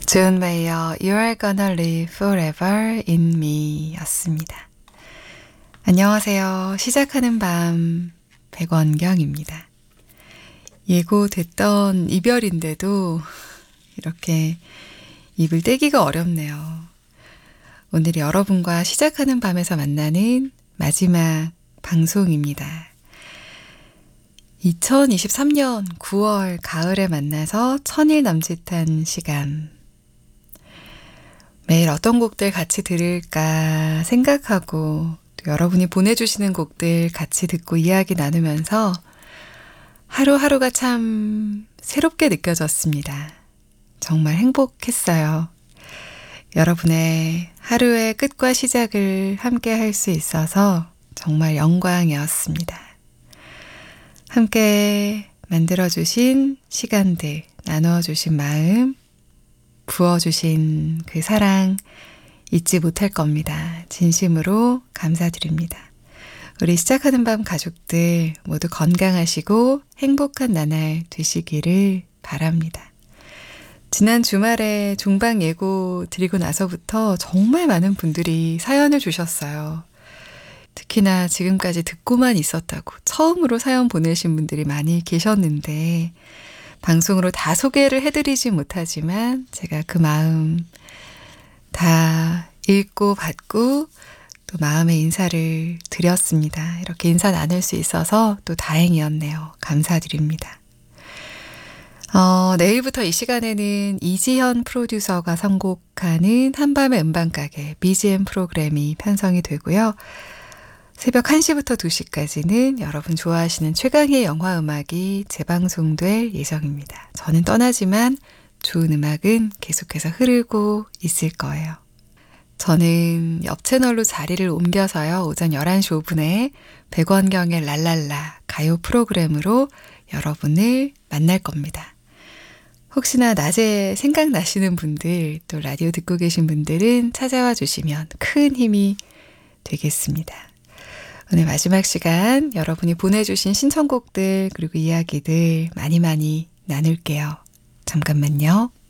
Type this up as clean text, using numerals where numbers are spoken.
존 메이어 You're Gonna Live Forever in Me 였습니다. 안녕하세요. 시작하는 밤 백원경입니다. 예고됐던 이별인데도 이렇게 입을 떼기가 어렵네요. 오늘이 여러분과 시작하는 밤에서 만나는 마지막 방송입니다. 2023년 9월 가을에 만나서 1000일 남짓한 시간. 매일 어떤 곡들 같이 들을까 생각하고 또 여러분이 보내주시는 곡들 같이 듣고 이야기 나누면서 하루하루가 참 새롭게 느껴졌습니다. 정말 행복했어요. 여러분의 하루의 끝과 시작을 함께 할 수 있어서 정말 영광이었습니다. 함께 만들어주신 시간들, 나누어주신 마음, 부어주신 그 사랑 잊지 못할 겁니다. 진심으로 감사드립니다. 우리 시작하는 밤 가족들 모두 건강하시고 행복한 나날 되시기를 바랍니다. 지난 주말에 종방 예고 드리고 나서부터 정말 많은 분들이 사연을 주셨어요. 특히나 지금까지 듣고만 있었다고 처음으로 사연 보내신 분들이 많이 계셨는데 방송으로 다 소개를 해드리지 못하지만 제가 그 마음 다 읽고 받고 또 마음의 인사를 드렸습니다. 이렇게 인사 나눌 수 있어서 또 다행이었네요. 감사드립니다. 내일부터 이 시간에는 이지현 프로듀서가 선곡하는 한밤의 음반가게 BGM 프로그램이 편성이 되고요. 새벽 1시부터 2시까지는 여러분 좋아하시는 최강의 영화 음악이 재방송될 예정입니다. 저는 떠나지만 좋은 음악은 계속해서 흐르고 있을 거예요. 저는 옆 채널로 자리를 옮겨서요. 오전 11시 5분에 백원경의 랄랄라 가요 프로그램으로 여러분을 만날 겁니다. 혹시나 낮에 생각나시는 분들 또 라디오 듣고 계신 분들은 찾아와 주시면 큰 힘이 되겠습니다. 오늘 마지막 시간 여러분이 보내주신 신청곡들 그리고 이야기들 많이 나눌게요. 잠깐만요.